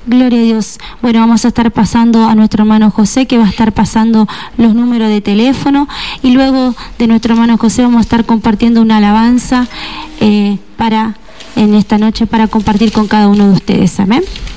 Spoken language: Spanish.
Gloria a Dios. Bueno, vamos a estar pasando a nuestro hermano José, que va a estar pasando los números de teléfono, y luego de nuestro hermano José vamos a estar compartiendo una alabanza en esta noche para compartir con cada uno de ustedes. Amén.